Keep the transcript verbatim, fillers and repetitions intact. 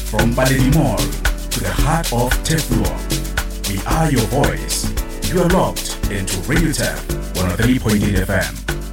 From Baledi Mall to the heart of Teflon, we are your voice. You are locked into Radio Tef one oh three point eight F M.